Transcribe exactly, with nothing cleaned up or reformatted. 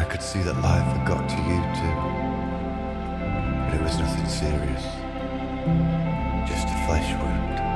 could see that life had got to you too. But it was nothing serious, just a flesh wound.